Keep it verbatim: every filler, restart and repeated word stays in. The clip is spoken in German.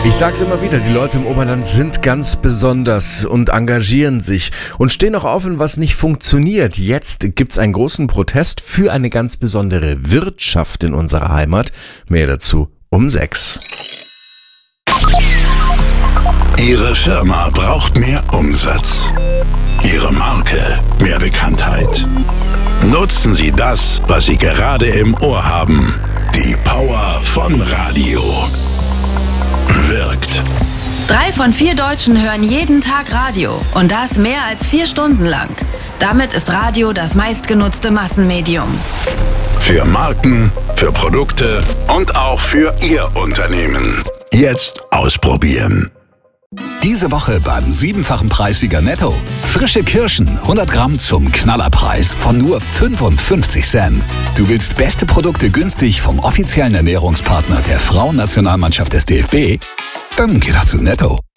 Ich sag's immer wieder, die Leute im Oberland sind ganz besonders und engagieren sich und stehen auch auf, wenn was nicht funktioniert. Jetzt gibt's einen großen Protest für eine ganz besondere Wirtschaft in unserer Heimat. Mehr dazu um sechs. Ihre Firma braucht mehr Umsatz. Ihre Marke mehr Bekanntheit. Nutzen Sie das, was Sie gerade im Ohr haben. Die Power von Radio. Wirkt. Drei von vier Deutschen hören jeden Tag Radio und das mehr als vier Stunden lang. Damit ist Radio das meistgenutzte Massenmedium. Für Marken, für Produkte und auch für Ihr Unternehmen. Jetzt ausprobieren. Diese Woche beim siebenfachen Preissieger Netto. Frische Kirschen, hundert Gramm zum Knallerpreis von nur fünfundfünfzig Cent. Du willst beste Produkte günstig vom offiziellen Ernährungspartner der Frauennationalmannschaft des D F B? Dann geh doch zu Netto.